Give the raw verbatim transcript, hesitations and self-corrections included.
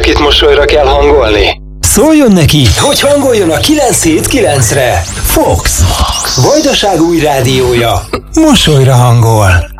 akit mosolyra kell hangolni? Szóljon neki, hogy hangoljon a kilenc hét kilencre. Fox, Vajdaság új rádiója, mosolyra hangol.